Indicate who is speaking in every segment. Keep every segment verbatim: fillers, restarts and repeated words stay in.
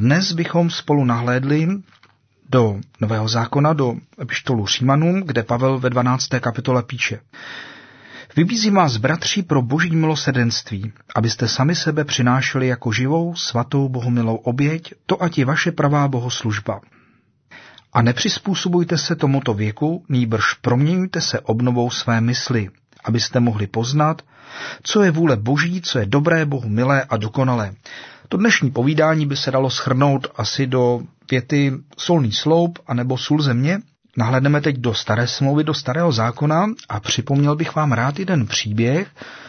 Speaker 1: Dnes bychom spolu nahlédli do Nového zákona, do epištolu Římanům, kde Pavel ve dvanácté kapitole píše: Vybízím vás, bratři, pro boží milosrdenství, abyste sami sebe přinášeli jako živou, svatou, bohumilou oběť, to ať je vaše pravá bohoslužba. A nepřizpůsobujte se tomuto věku, nýbrž proměňujte se obnovou své mysli, abyste mohli poznat, co je vůle boží, co je dobré, Bohu milé a dokonalé. To dnešní povídání by se dalo shrnout asi do věty solný sloup anebo sůl země. Nahlédneme teď do staré smlouvy, do starého zákona a připomněl bych vám rád jeden příběh,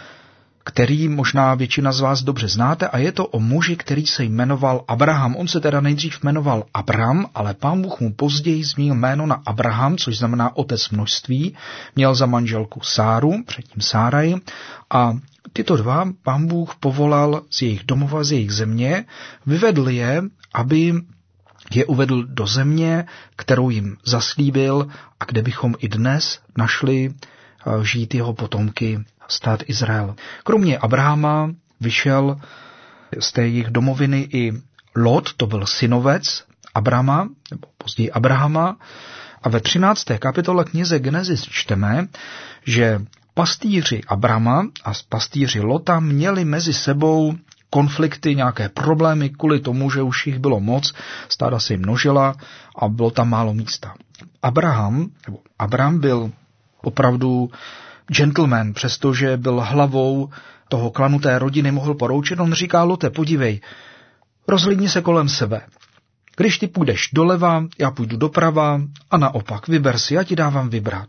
Speaker 1: který možná většina z vás dobře znáte, a je to o muži, který se jmenoval Abraham. On se teda nejdřív jmenoval Abram, ale Pán Bůh mu později změnil jméno na Abraham, což znamená otec množství. Měl za manželku Sáru, předtím Sáraj, a tyto dva Pán Bůh povolal z jejich domova, z jejich země, vyvedl je, aby je uvedl do země, kterou jim zaslíbil a kde bychom i dnes našli žít jeho potomky, stát Izrael. Kromě Abrahama vyšel z té jejich domoviny i Lot, to byl synovec Abrama, nebo později Abrahama, a ve třinácté kapitole knize Genesis čteme, že pastýři Abrama a pastýři Lota měli mezi sebou konflikty, nějaké problémy kvůli tomu, že už jich bylo moc, stáda se jim množila a bylo tam málo místa. Abraham, nebo Abram byl opravdu gentleman, přestože byl hlavou toho klanu té rodiny, mohl poroučet. On říká: Lote, podívej, rozhlídni se kolem sebe. Když ty půjdeš doleva, já půjdu doprava a naopak, vyber si, já ti dávám vybrat.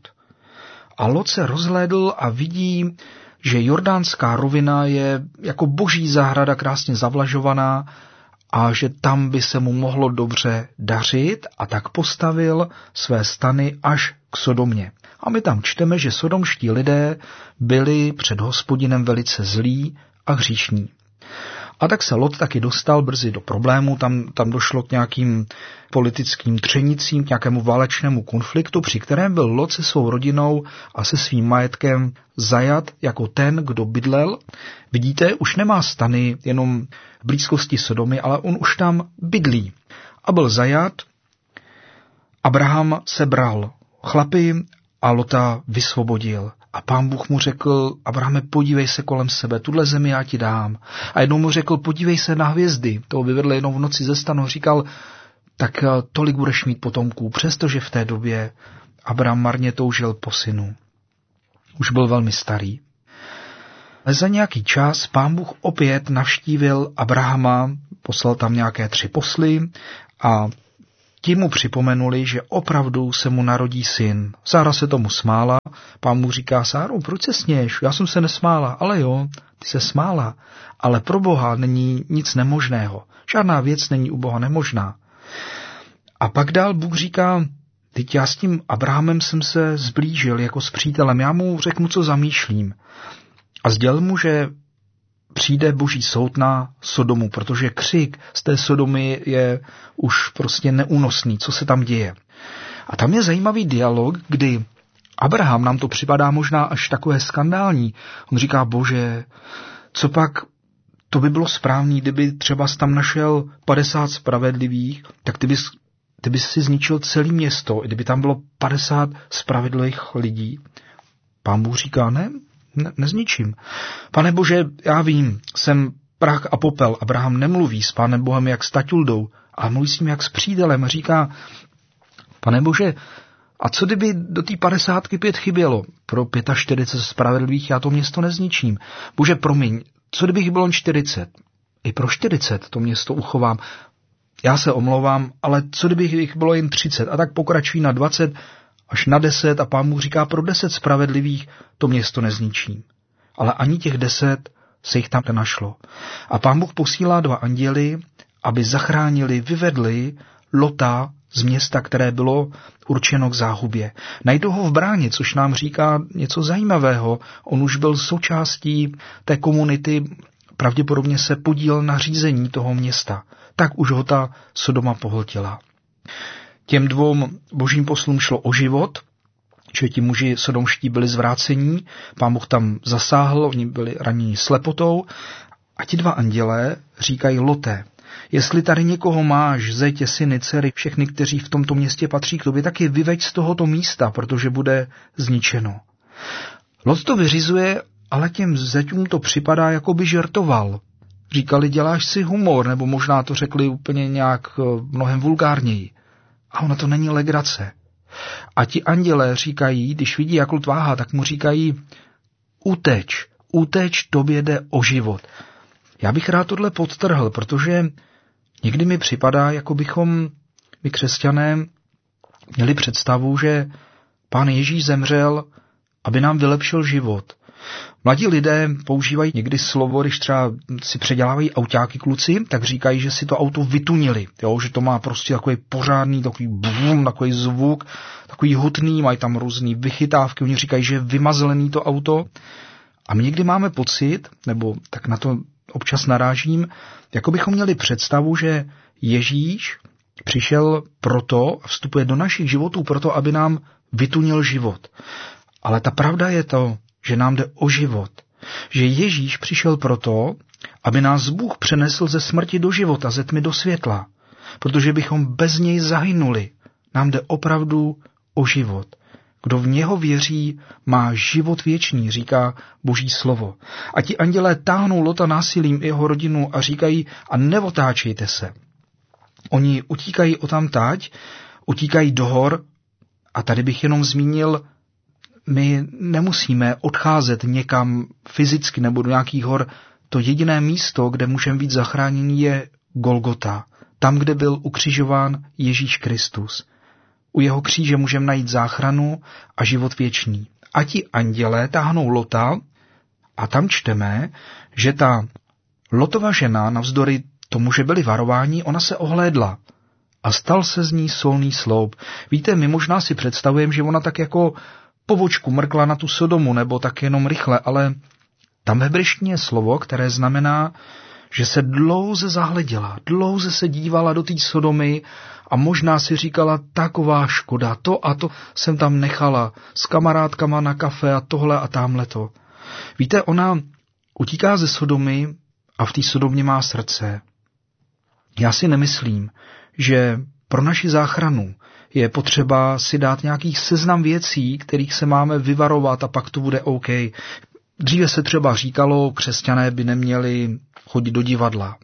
Speaker 1: A Lot se rozhlédl a vidí, že jordánská rovina je jako boží zahrada krásně zavlažovaná a že tam by se mu mohlo dobře dařit, a tak postavil své stany až k Sodomě. A my tam čteme, že sodomští lidé byli před Hospodinem velice zlí a hříšní. A tak se Lot taky dostal brzy do problému, tam, tam došlo k nějakým politickým třenicím, k nějakému válečnému konfliktu, při kterém byl Lot se svou rodinou a se svým majetkem zajat jako ten, kdo bydlel. Vidíte, už nemá stany jenom v blízkosti Sodomy, ale on už tam bydlí. A byl zajat. Abraham sebral chlapy a Lota vysvobodil. A Pán Bůh mu řekl: Abrahame, podívej se kolem sebe, tuhle zemi já ti dám. A jednou mu řekl: podívej se na hvězdy. To vyvedl jednou v noci ze stanu. Říkal: tak tolik budeš mít potomků, přestože v té době Abraham marně toužil po synu. Už byl velmi starý. Ale za nějaký čas Pán Bůh opět navštívil Abrahama, poslal tam nějaké tři posly a ti mu připomenuli, že opravdu se mu narodí syn. Sára se tomu smála. Pán mu říká: Sáro, proč se směješ? Já jsem se nesmála. Ale jo, ty se smála. Ale pro Boha není nic nemožného. Žádná věc není u Boha nemožná. A pak dál Bůh říká: teď já s tím Abrahamem jsem se zblížil jako s přítelem. Já mu řeknu, co zamýšlím. A sdělil mu, že přijde boží soud na Sodomu, protože křik z té Sodomy je už prostě neúnosný, co se tam děje. A tam je zajímavý dialog, kdy Abraham, nám to připadá možná až takové skandální. On říká: Bože, co pak, to by bylo správný, kdyby třeba tam našel padesát spravedlivých, tak ty bys, ty bys si zničil celé město, kdyby tam bylo padesát spravedlivých lidí. Pán Bůh říká: ne, Ne, nezničím. Pane Bože, já vím, jsem prach a popel. Abraham nemluví s Pánem Bohem jak s taťuldou, ale mluví s ním jak s přítelem. Říká: Pane Bože, a co kdyby do té padesátky pět chybělo? Pro čtyřicet pět spravedlivých já to město nezničím. Bože, promiň, co kdybych bylo čtyřicet? I pro čtyřicet to město uchovám. Já se omlouvám, ale co kdybych jich bylo jen třicet? A tak pokračují na dvacet až na deset a Pán Bůh říká: pro deset spravedlivých to město nezničím. Ale ani těch deset se jich tam nenašlo. A Pán Bůh posílá dva anděly, aby zachránili, vyvedli Lota z města, které bylo určeno k záhubě. Najdou ho v bráně, což nám říká něco zajímavého. On už byl součástí té komunity, pravděpodobně se podílel na řízení toho města. Tak už ho ta Sodoma pohltila. Těm dvou božím poslům šlo o život, že ti muži sodomští byli zvrácení, Pán Bůh tam zasáhl, oni byli raněni slepotou a ti dva andělé říkají: Loté, Jestli tady někoho máš, zetě, syny, dcery, všechny, kteří v tomto městě patří k tobě, tak je vyveď z tohoto místa, protože bude zničeno. Lot to vyřizuje, ale těm zeťům to připadá, jako by žertoval. Říkali, děláš si humor, nebo možná to řekli úplně nějak mnohem vulgárněji. A ono to není legrace. A ti andělé říkají, když vidí, jak Lot váhá, tak mu říkají, uteč, uteč, tobě jde o život. Já bych rád tohle podtrhl, protože někdy mi připadá, jako bychom my křesťané měli představu, že Pán Ježíš zemřel, aby nám vylepšil život. Mladí lidé používají někdy slovo, když třeba si předělávají autáky kluci, tak říkají, že si to auto vytunili, jo? Že to má prostě takový pořádný, takový bum, takový zvuk, takový hutný, mají tam různý vychytávky, oni říkají, že je vymazlený to auto. A my někdy máme pocit, nebo tak na to občas narážím, jako bychom měli představu, že Ježíš přišel proto a vstupuje do našich životů proto, aby nám vytunil život. Ale ta pravda je to, že nám jde o život. Že Ježíš přišel proto, aby nás Bůh přenesl ze smrti do života, ze tmy do světla. Protože bychom bez něj zahynuli. Nám jde opravdu o život. Kdo v něho věří, má život věčný, říká Boží slovo. A ti andělé táhnou Lota násilím i jeho rodinu a říkají, a neotáčejte se. Oni utíkají odtamtať, utíkají do hor, a tady bych jenom zmínil, my nemusíme odcházet někam fyzicky nebo do nějakých hor. To jediné místo, kde můžeme být zachráněni, je Golgota. Tam, kde byl ukřižován Ježíš Kristus. U jeho kříže můžeme najít záchranu a život věčný. A ti andělé táhnou Lota a tam čteme, že ta Lotova žena, navzdory tomu, že byli varováni, ona se ohlédla a stal se z ní solný sloup. Víte, my možná si představujeme, že ona tak jako po vočku mrkla na tu Sodomu, nebo tak jenom rychle, ale tam ve hebrejštině je slovo, které znamená, že se dlouze zahleděla, dlouze se dívala do té Sodomy a možná si říkala, taková škoda, to a to jsem tam nechala s kamarádkama na kafe a tohle a támhleto. Víte, ona utíká ze Sodomy a v té Sodomě má srdce. Já si nemyslím, že pro naši záchranu je potřeba si dát nějaký seznam věcí, kterých se máme vyvarovat a pak to bude OK. Dříve se třeba říkalo, křesťané by neměli chodit do divadla,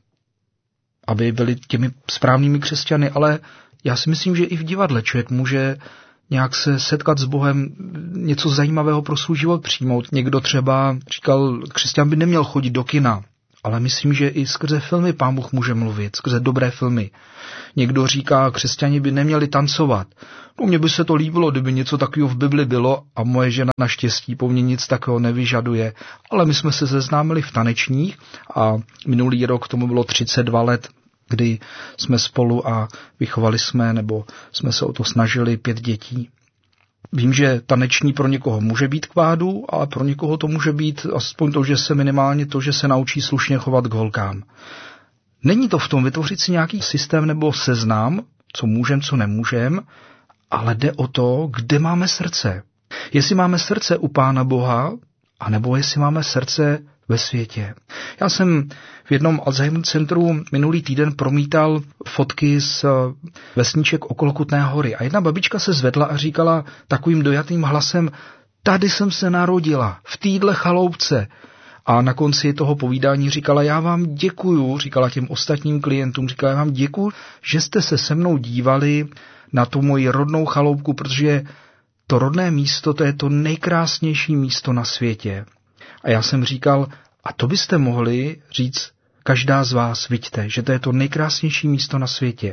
Speaker 1: aby byli těmi správnými křesťany, ale já si myslím, že i v divadle člověk může nějak se setkat s Bohem, něco zajímavého pro svůj život přijmout. Někdo třeba říkal, křesťan by neměl chodit do kina, ale myslím, že i skrze filmy Pán Bůh může mluvit, skrze dobré filmy. Někdo říká, křesťani by neměli tancovat. No, mně by se to líbilo, kdyby něco takového v Bibli bylo a moje žena naštěstí po mně nic takového nevyžaduje. Ale my jsme se seznámili v tanečních a minulý rok tomu bylo třicet dva let, kdy jsme spolu a vychovali jsme, nebo jsme se o to snažili, pět dětí. Vím, že taneční pro někoho může být k vádu, ale pro někoho to může být aspoň to, že se minimálně to, že se naučí slušně chovat k holkám. Není to v tom vytvořit si nějaký systém nebo seznam, co můžem, co nemůžem, ale jde o to, kde máme srdce. Jestli máme srdce u Pána Boha, anebo jestli máme srdce ve světě. Já jsem v jednom Alzheimer centru minulý týden promítal fotky z vesniček okolo Kutné Hory a jedna babička se zvedla a říkala takovým dojatým hlasem, tady jsem se narodila, v téhle chaloupce. A na konci toho povídání říkala, já vám děkuju, říkala těm ostatním klientům, říkala, já vám děkuju, že jste se se mnou dívali na tu moji rodnou chaloupku, protože to rodné místo, to je to nejkrásnější místo na světě. A já jsem říkal, a to byste mohli říct, každá z vás, vidíte, že to je to nejkrásnější místo na světě.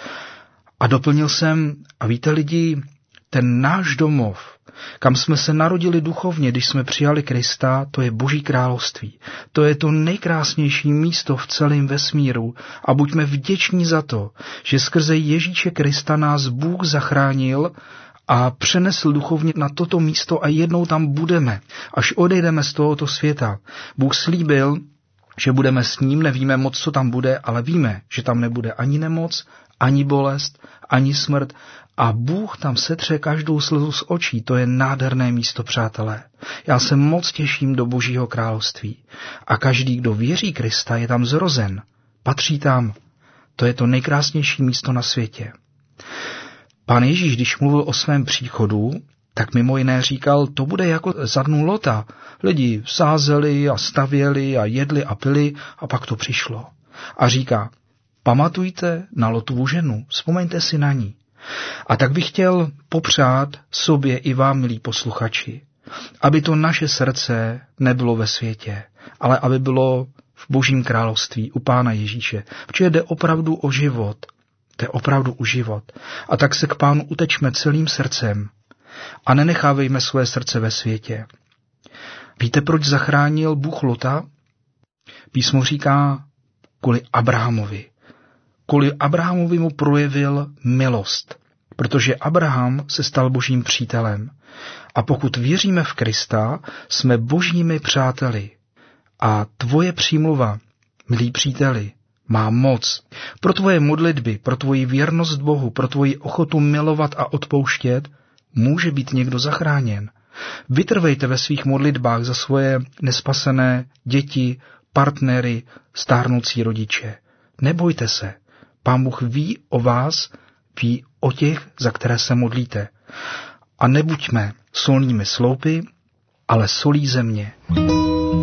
Speaker 1: A doplnil jsem, a víte lidi, ten náš domov, kam jsme se narodili duchovně, když jsme přijali Krista, to je Boží království. To je to nejkrásnější místo v celém vesmíru a buďme vděční za to, že skrze Ježíše Krista nás Bůh zachránil a přenesl duchovně na toto místo a jednou tam budeme, až odejdeme z tohoto světa. Bůh slíbil, že budeme s ním, nevíme moc, co tam bude, ale víme, že tam nebude ani nemoc, ani bolest, ani smrt a Bůh tam setře každou slzu z očí. To je nádherné místo, přátelé. Já se moc těším do Božího království a každý, kdo věří Krista, je tam zrozen, patří tam. To je to nejkrásnější místo na světě. Pán Ježíš, když mluvil o svém příchodu, tak mimo jiné říkal, to bude jako za dnů Lota. Lidi sázeli a stavěli a jedli a pili a pak to přišlo. A říká, pamatujte na Lotovu ženu, vzpomeňte si na ní. A tak bych chtěl popřát sobě i vám, milí posluchači, aby to naše srdce nebylo ve světě, ale aby bylo v Božím království u Pána Ježíše, protože jde opravdu o život. Jde opravdu o život. A tak se k Pánu utečme celým srdcem a nenechávejme své srdce ve světě. Víte, proč zachránil Bůh Lota? Písmo říká kvůli Abrahamovi. Kvůli Abrahamovi mu projevil milost, protože Abraham se stal Božím přítelem. A pokud věříme v Krista, jsme Božími přáteli. A tvoje přímluva, milí příteli, má moc. Pro tvoje modlitby, pro tvoji věrnost Bohu, pro tvoji ochotu milovat a odpouštět, může být někdo zachráněn. Vytrvejte ve svých modlitbách za svoje nespasené děti, partnery, stárnoucí rodiče. Nebojte se. Pán Bůh ví o vás, ví o těch, za které se modlíte. A nebuďme solnými sloupy, ale solí země.